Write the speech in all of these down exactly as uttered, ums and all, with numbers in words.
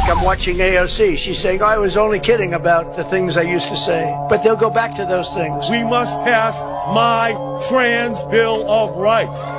I'm watching A O C. She's saying, I was only kidding about the things I used to say. But they'll go back to those things. We must pass my trans Bill of Rights.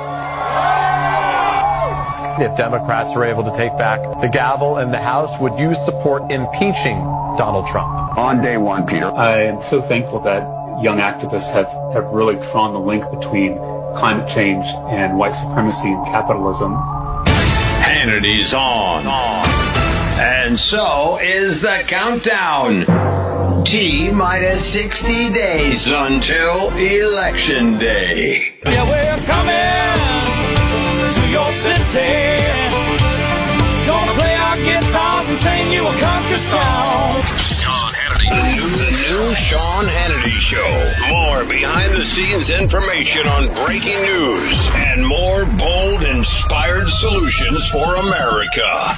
If Democrats are able to take back the gavel in the House, would you support impeaching Donald Trump? On day one, Peter. I am so thankful that young activists have, have really drawn the link between climate change and white supremacy and capitalism. Hannity's on. on. And so is the countdown. T minus sixty days until Election Day. Yeah, we're coming to your city. Gonna play our guitars and sing you a country song. Sean Hannity. The new, the new Sean Hannity Show. More behind-the-scenes information on breaking news and more bold, inspired solutions for America.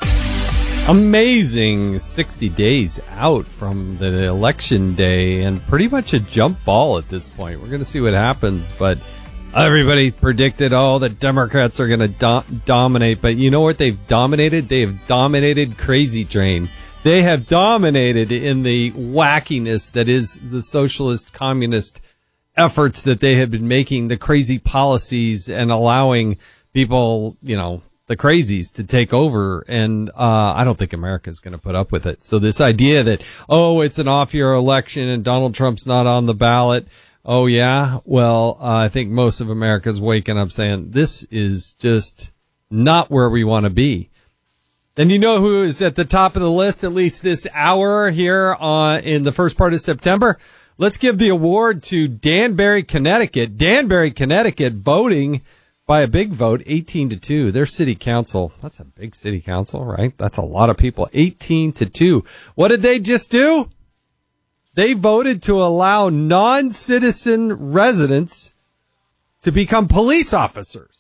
Amazing sixty days out from the election day and pretty much a jump ball at this point. We're going to see what happens, but everybody predicted, oh, the Democrats are going to do- dominate. But you know what they've dominated? They have dominated Crazy Train. They have dominated in the wackiness that is the socialist communist efforts that they have been making, the crazy policies and allowing people, you know, the crazies to take over. And uh I don't think America is going to put up with it. So this idea that, oh, it's an off-year election and Donald Trump's not on the ballot. Oh, yeah. Well, uh, I think most of America is waking up saying this is just not where we want to be. And you know who is at the top of the list, at least this hour here uh, in the first part of September? Let's give the award to Danbury, Connecticut. Danbury, Connecticut voting by a big vote, eighteen to two. Their city council, that's a big city council, right? That's a lot of people, eighteen to two. What did they just do? They voted to allow non-citizen residents to become police officers.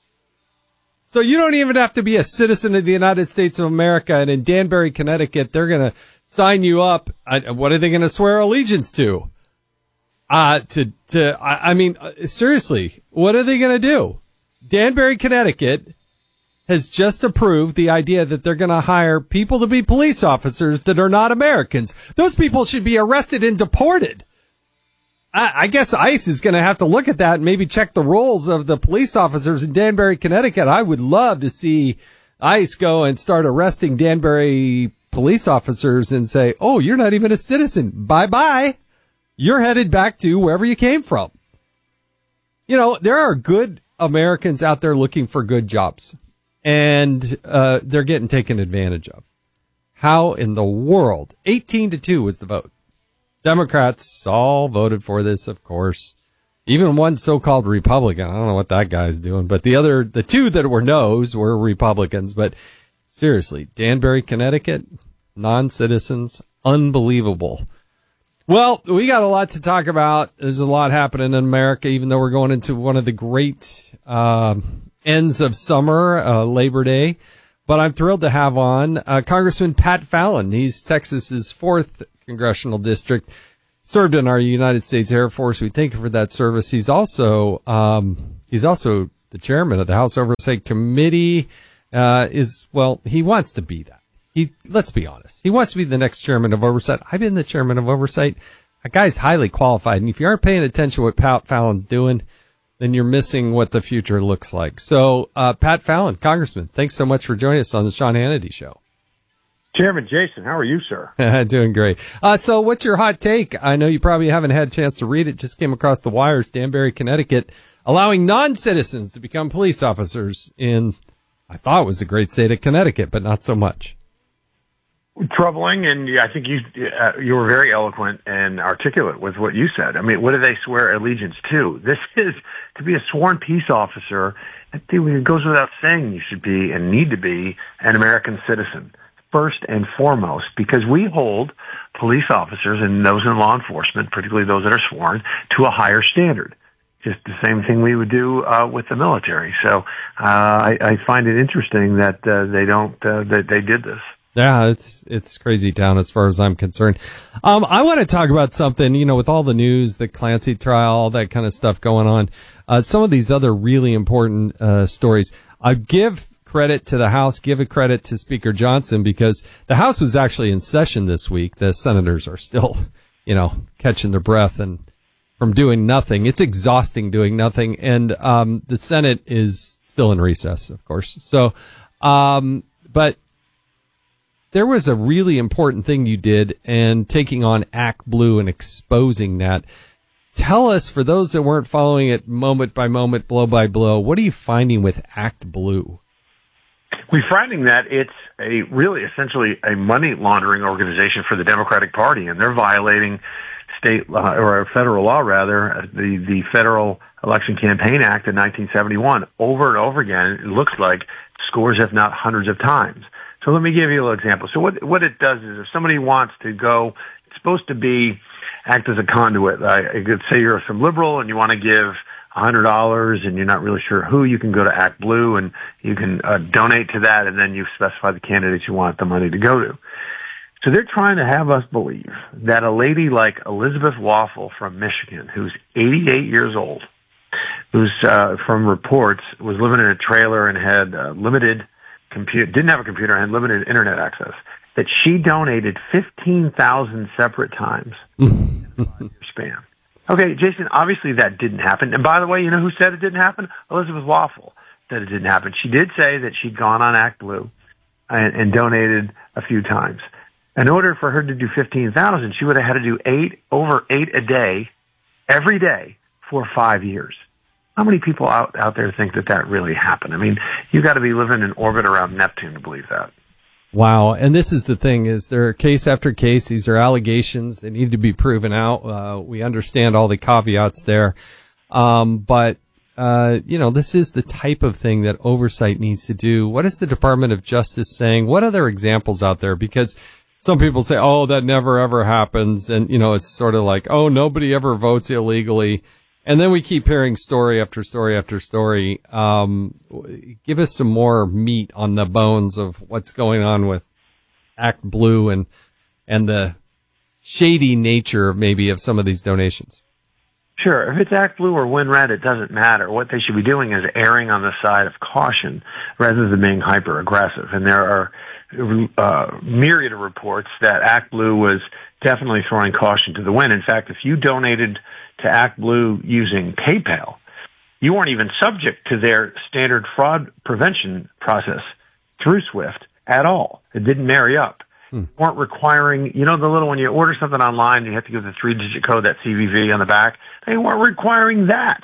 So you don't even have to be a citizen of the United States of America. And in Danbury, Connecticut, they're going to sign you up. What are they going to swear allegiance to? Uh, to, to, I, I mean, seriously, what are they going to do? Danbury, Connecticut has just approved the idea that they're going to hire people to be police officers that are not Americans. Those people should be arrested and deported. I, I guess ICE is going to have to look at that and maybe check the roles of the police officers in Danbury, Connecticut. I would love to see ICE go and start arresting Danbury police officers and say, oh, you're not even a citizen. Bye-bye. You're headed back to wherever you came from. You know, there are good Americans out there looking for good jobs, and uh, they're getting taken advantage of. How in the world? eighteen to two was the vote. Democrats all voted for this, of course. Even one so-called Republican. I don't know what that guy's doing, but the other, the two that were no's were Republicans. But seriously, Danbury, Connecticut, non-citizens, unbelievable. Well, we got a lot to talk about. There's a lot happening in America, even though we're going into one of the great uh, ends of summer, uh, Labor Day. But I'm thrilled to have on uh, Congressman Pat Fallon. He's Texas's fourth congressional district, served in our United States Air Force. We thank him for that service. He's also um, he's also the chairman of the House Oversight Committee. Uh, is well, he wants to be that. He, let's be honest. He wants to be the next chairman of Oversight. I've been the chairman of Oversight. A guy's highly qualified. And if you aren't paying attention to what Pat Fallon's doing, then you're missing what the future looks like. So, uh, Pat Fallon, Congressman, thanks so much for joining us on the Sean Hannity Show. Chairman Jason, how are you, sir? Doing great. Uh, so what's your hot take? I know you probably haven't had a chance to read it. Just came across the wires. Danbury, Connecticut, allowing non-citizens to become police officers in, I thought it was the great state of Connecticut, but not so much. Troubling, and I think you uh, you were very eloquent and articulate with what you said. I mean, what do they swear allegiance to? This is, to be a sworn peace officer, I think it goes without saying you should be and need to be an American citizen, first and foremost, because we hold police officers and those in law enforcement, particularly those that are sworn, to a higher standard. Just the same thing we would do uh, with the military. So uh, I, I find it interesting that uh, they don't uh, that they did this. Yeah, it's it's crazy town as far as I'm concerned. Um, I want to talk about something, you know, with all the news, the Clancy trial, all that kind of stuff going on. Uh, some of these other really important uh, stories. I give credit to the House, give a credit to Speaker Johnson, because the House was actually in session this week. The senators are still, you know, catching their breath and from doing nothing. It's exhausting doing nothing. And um, the Senate is still in recess, of course. So, um, but there was a really important thing you did, and taking on Act Blue and exposing that. Tell us, for those that weren't following it moment by moment, blow by blow, what are you finding with Act Blue? We're finding that it's a really essentially a money laundering organization for the Democratic Party, and they're violating state law, or federal law rather, the, the Federal Election Campaign Act in nineteen seventy-one over and over again. It looks like scores, if not hundreds of times. So let me give you a little example. So what, what it does is if somebody wants to go, it's supposed to be, act as a conduit. I could say you're some liberal and you want to give one hundred dollars and you're not really sure who, you can go to Act Blue and you can uh, donate to that, and then you specify the candidates you want the money to go to. So they're trying to have us believe that a lady like Elizabeth Waffle from Michigan, who's eighty-eight years old, who's, uh, from reports, was living in a trailer and had uh, limited computer, didn't have a computer, and had limited internet access, that she donated fifteen thousand separate times in a five-year span. Okay, Jason, obviously that didn't happen. And by the way, you know who said it didn't happen? Elizabeth Waffle said it didn't happen. She did say that she'd gone on Act Blue and, and donated a few times. In order for her to do fifteen thousand, she would have had to do eight, over eight a day, every day, for five years. How many people out, out there think that that really happened? I mean, you got to be living in orbit around Neptune to believe that. Wow. And this is the thing, is there are case after case. These are allegations. They need to be proven out. Uh, we understand all the caveats there. Um, but, uh, you know, this is the type of thing that oversight needs to do. What is the Department of Justice saying? What other examples out there? Because some people say, oh, that never ever happens. And, you know, it's sort of like, oh, nobody ever votes illegally. And then we keep hearing story after story after story. Um, give us some more meat on the bones of what's going on with Act Blue and and the shady nature maybe of some of these donations. Sure. If it's Act Blue or Win Red, it doesn't matter. What they should be doing is erring on the side of caution rather than being hyper aggressive. And there are uh, myriad of reports that Act Blue was definitely throwing caution to the wind. In fact, if you donated to Act Blue using PayPal, you weren't even subject to their standard fraud prevention process through SWIFT at all. It didn't marry up. Hmm. Weren't requiring, you know, the little, when you order something online, you have to give the three-digit code, that C V V on the back. They weren't requiring that.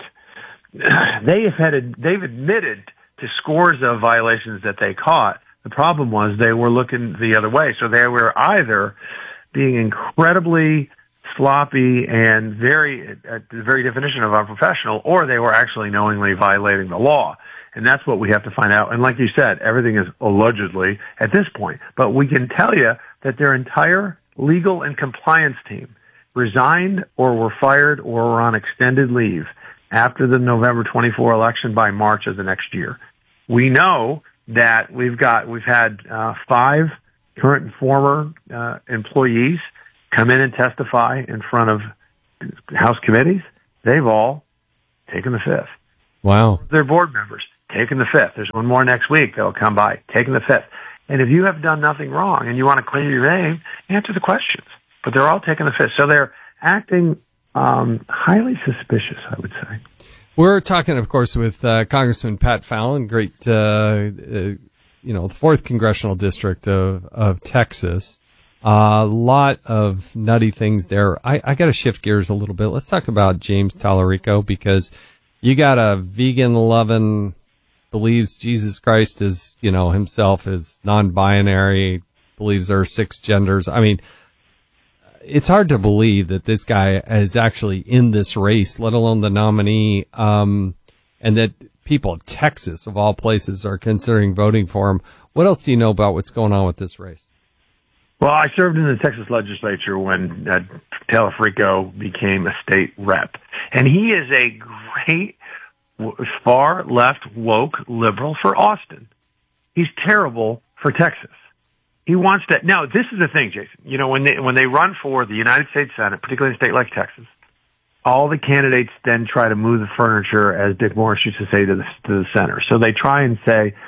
They have had, a, they've admitted to scores of violations that they caught. The problem was they were looking the other way. So they were either being incredibly sloppy and very, at the very definition of unprofessional, or they were actually knowingly violating the law. And that's what we have to find out. And like you said, everything is allegedly at this point. But we can tell you that their entire legal and compliance team resigned or were fired or were on extended leave after the November twenty-fourth election by March of the next year. We know that we've got, we've had uh, five current and former uh, employees come in and testify in front of House committees. They've all taken the fifth. Wow. Their board members taking the fifth. There's one more next week that'll come by, taking the fifth. And if you have done nothing wrong and you want to clear your name, answer the questions. But they're all taking the fifth. So they're acting um, highly suspicious, I would say. We're talking, of course, with uh, Congressman Pat Fallon, great, uh, uh, you know, the fourth congressional district of, of Texas. A uh, lot of nutty things there. I, I got to shift gears a little bit. Let's talk about James Tallarico, because you got a vegan loving, believes Jesus Christ is, you know, himself is non-binary, believes there are six genders. I mean, it's hard to believe that this guy is actually in this race, let alone the nominee, um, and that people of Texas, of all places, are considering voting for him. What else do you know about what's going on with this race? Well, I served in the Texas legislature when uh, Tallarico became a state rep. And he is a great, far left, woke liberal for Austin. He's terrible for Texas. He wants to. Now, this is the thing, Jason. You know, when they, when they run for the United States Senate, particularly in a state like Texas, all the candidates then try to move the furniture, as Dick Morris used to say, to the, to the center. So they try and say,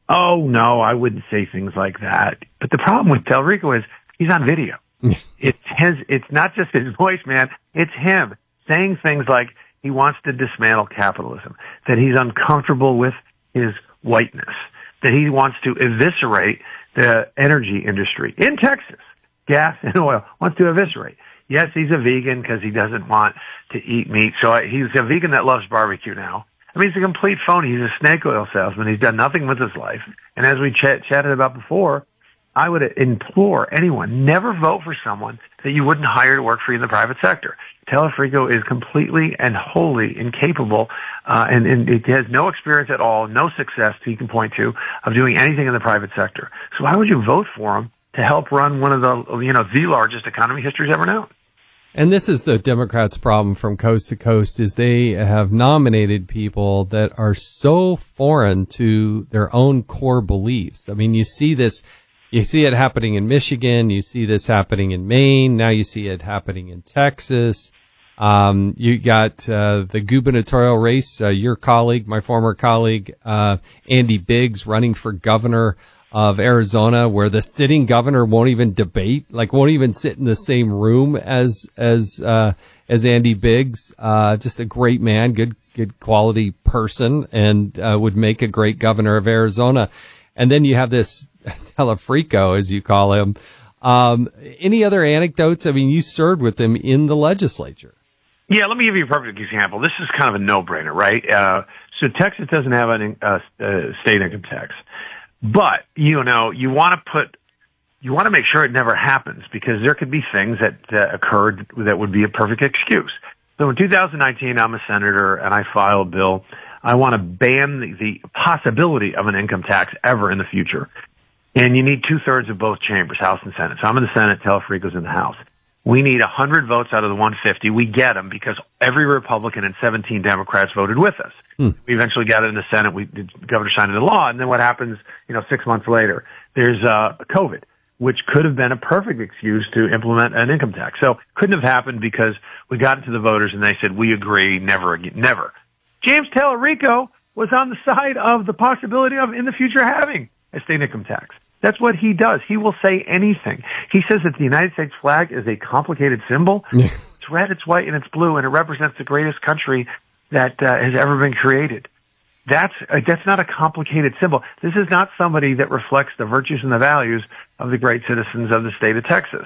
Oh, no, I wouldn't say things like that. But the problem with Tallarico is he's on video. It's his, it's not just his voice, man. It's him saying things like he wants to dismantle capitalism, that he's uncomfortable with his whiteness, that he wants to eviscerate the energy industry in Texas, gas and oil, wants to eviscerate. Yes, he's a vegan because he doesn't want to eat meat. So he's a vegan that loves barbecue now. I mean, he's a complete phony. He's a snake oil salesman. He's done nothing with his life. And as we ch- chatted about before, I would implore anyone, never vote for someone that you wouldn't hire to work for you in the private sector. Tallarico is completely and wholly incapable, uh, and, and it has no experience at all, no success he can point to of doing anything in the private sector. So why would you vote for him to help run one of the, you know, the largest economy history's ever known? And this is the Democrats' problem from coast to coast, is they have nominated people that are so foreign to their own core beliefs. I mean, you see this, you see it happening in Michigan, you see this happening in Maine, now you see it happening in Texas. Um, you got uh, the gubernatorial race, uh, your colleague, my former colleague, uh, Andy Biggs, running for governor of Arizona, where the sitting governor won't even debate, like won't even sit in the same room as as uh, as Andy Biggs. Uh, just a great man, good good quality person, and uh, would make a great governor of Arizona. And then you have this Tallarico, as you call him. Um, any other anecdotes? I mean, you served with him in the legislature. Yeah, let me give you a perfect example. This is kind of a no-brainer, right? Uh, so Texas doesn't have a uh, uh, state income tax. But, you know, you want to put, you want to make sure it never happens, because there could be things that uh, occurred that would be a perfect excuse. So in two thousand nineteen, I'm a senator and I file a bill. I want to ban the, the possibility of an income tax ever in the future. And you need two-thirds of both chambers, House and Senate. So I'm in the Senate, Tallarico's in the House. We need one hundred votes out of the one hundred fifty. We get them because every Republican and seventeen Democrats voted with us. Hmm. We eventually got it in the Senate. We, the governor signed into law. And then what happens, you know, six months later? There's uh, COVID, which could have been a perfect excuse to implement an income tax. So couldn't have happened because we got it to the voters and they said, we agree, never again, never. James Tallarico was on the side of the possibility of, in the future, having a state income tax. That's what he does. He will say anything. He says that the United States flag is a complicated symbol. Yeah. It's red, it's white, and it's blue, and it represents the greatest country that uh, has ever been created. That's uh, that's not a complicated symbol. This is not somebody that reflects the virtues and the values of the great citizens of the state of Texas.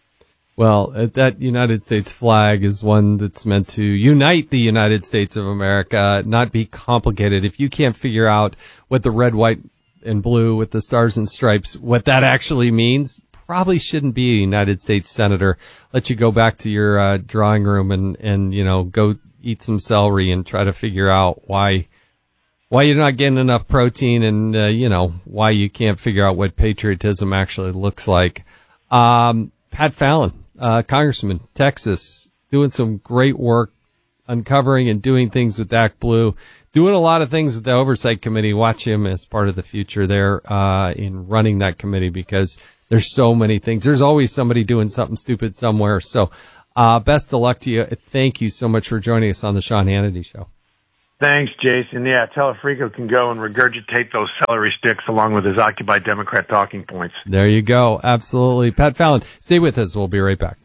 Well, that United States flag is one that's meant to unite the United States of America, not be complicated. If you can't figure out what the red, white, and blue with the stars and stripes, what that actually means, probably shouldn't be a United States senator. Let you go back to your uh, drawing room and, and, you know, go eat some celery and try to figure out why, why you're not getting enough protein and, uh, you know, why you can't figure out what patriotism actually looks like. Um, Pat Fallon, uh, Congressman, Texas, doing some great work uncovering and doing things with ActBlue. Doing a lot of things with the Oversight Committee. Watch him as part of the future there uh, in running that committee, because there's so many things. There's always somebody doing something stupid somewhere. So uh, best of luck to you. Thank you so much for joining us on the Sean Hannity Show. Thanks, Jason. Yeah, Tallarico can go and regurgitate those celery sticks along with his Occupy Democrat talking points. There you go. Absolutely. Pat Fallon, stay with us. We'll be right back.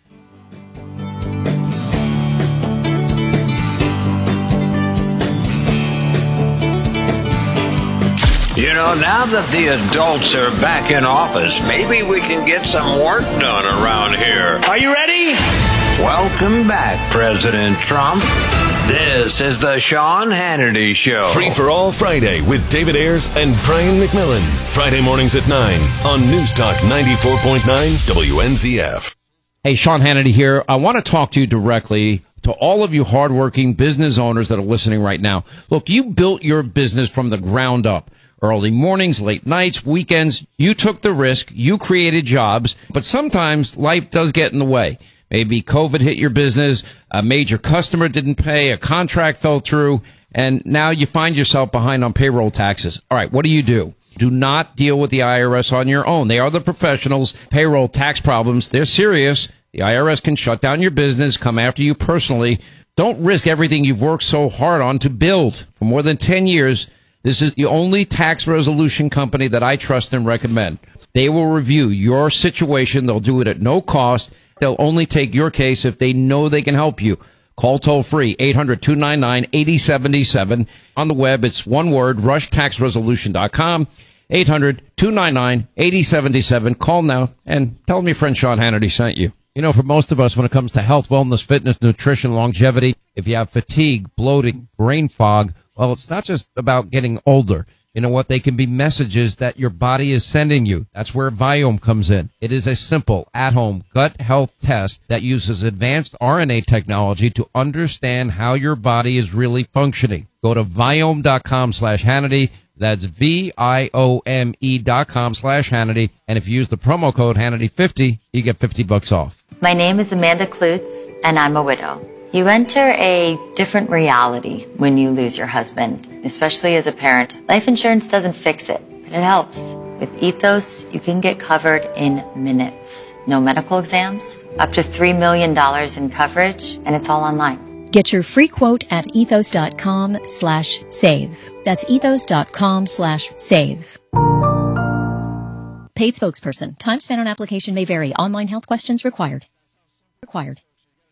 You know, now that the adults are back in office, maybe we can get some work done around here. Are you ready? Welcome back, President Trump. This is the Sean Hannity Show. Free for All Friday with David Ayers and Brian McMillan. Friday mornings at nine on News Talk ninety-four point nine W N Z F. Hey, Sean Hannity here. I want to talk to you directly, to all of you hardworking business owners that are listening right now. Look, you built your business from the ground up. Early mornings, late nights, weekends, you took the risk, you created jobs, but sometimes life does get in the way. Maybe COVID hit your business, a major customer didn't pay, a contract fell through, and now you find yourself behind on payroll taxes. All right, what do you do? Do not deal with the I R S on your own. They are the professionals. Payroll tax problems, they're serious. The I R S can shut down your business, come after you personally. Don't risk everything you've worked so hard on to build for more than ten years. This is the only tax resolution company that I trust and recommend. They will review your situation. They'll do it at no cost. They'll only take your case if they know they can help you. Call toll free, eight hundred, two nine nine, eight oh seven seven. On the web, it's one word, rush tax resolution dot com. eight hundred, two nine nine, eight oh seven seven. Call now and tell them your friend Sean Hannity sent you. You know, for most of us, when it comes to health, wellness, fitness, nutrition, longevity, if you have fatigue, bloating, brain fog, well, it's not just about getting older. You know what? They can be messages that your body is sending you. That's where Viome comes in. It is a simple, at-home gut health test that uses advanced R N A technology to understand how your body is really functioning. Go to Viome.com slash Hannity. That's V I O M E dot com slash Hannity. And if you use the promo code Hannity fifty, you get fifty bucks off. My name is Amanda Klutz, and I'm a widow. You enter a different reality when you lose your husband, especially as a parent. Life insurance doesn't fix it, but it helps. With Ethos, you can get covered in minutes. No medical exams, up to three million dollars in coverage, and it's all online. Get your free quote at ethos.com slash save. That's ethos.com slash save. Paid spokesperson. Time spent on application may vary. Online health questions required. Required.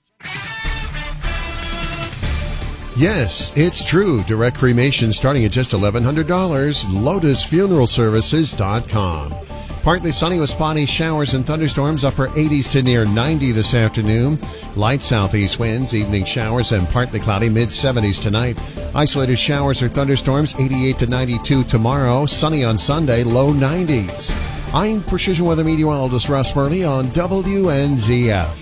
Yes, it's true. Direct cremation starting at just eleven hundred dollars. Lotus Funeral Services dot com. Partly sunny with spotty showers and thunderstorms, upper eighties to near ninety this afternoon. Light southeast winds, evening showers, and partly cloudy, mid seventies tonight. Isolated showers or thunderstorms, eighty-eight to ninety-two tomorrow. Sunny on Sunday, low nineties. I'm Precision Weather Meteorologist Russ Murley on W N Z F.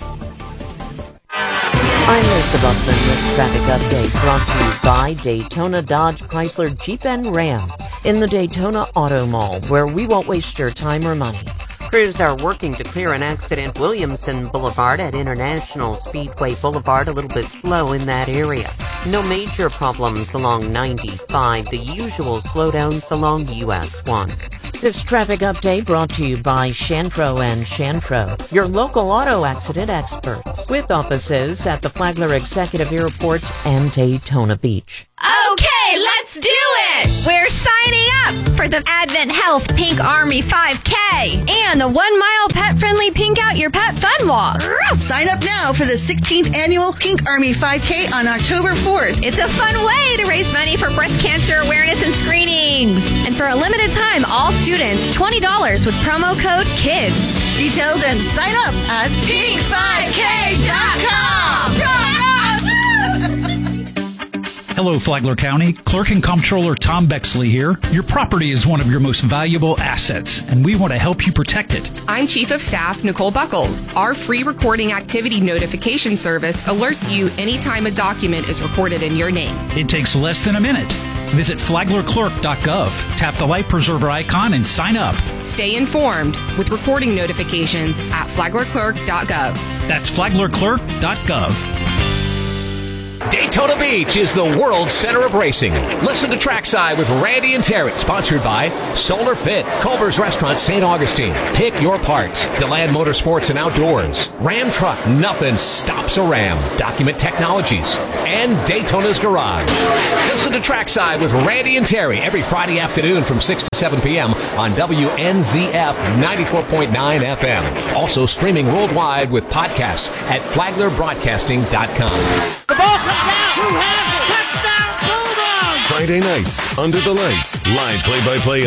I'm Lisa Buckman with Traffic Update, brought to you by Daytona Dodge Chrysler Jeep and Ram in the Daytona Auto Mall, where we won't waste your time or money. Crews are working to clear an accident. Williamson Boulevard at International Speedway Boulevard, a little bit slow in that area. No major problems along ninety-five, the usual slowdowns along U S one. This traffic update brought to you by Shanfro and Shanfro, your local auto accident experts, with offices at the Flagler Executive Airport and Daytona Beach. Okay, let's do it! We're signing up for the Advent Health Pink Army five K and the one mile pet-friendly Pink Out Your Pet Fun Walk. Sign up now for the sixteenth Annual Pink Army five K on October fourth. It's a fun way to raise money for breast cancer awareness and screenings. And for a limited time, all students, twenty dollars with promo code KIDS. Details and sign up at pink five k dot com. Hello, Flagler County. Clerk and Comptroller Tom Bexley here. Your property is one of your most valuable assets, and we want to help you protect it. I'm Chief of Staff Nicole Buckles. Our free recording activity notification service alerts you anytime a document is recorded in your name. It takes less than a minute. Visit flagler clerk dot gov, tap the light preserver icon, and sign up. Stay informed with recording notifications at flagler clerk dot gov. That's flagler clerk dot gov. Daytona Beach is the world center of racing. Listen to Trackside with Randy and Terry, sponsored by Solar Fit, Culver's Restaurant, Saint Augustine. Pick your part. DeLand Motorsports and Outdoors. Ram Truck, nothing stops a Ram. Document Technologies. And Daytona's Garage. Listen to Trackside with Randy and Terry every Friday afternoon from six to seven p.m. on W N Z F ninety-four point nine F M. Also streaming worldwide with podcasts at flagler broadcasting dot com. The ball comes out. Who has it? Touchdown, Bulldogs! Friday nights, Under the Lights, live play-by-play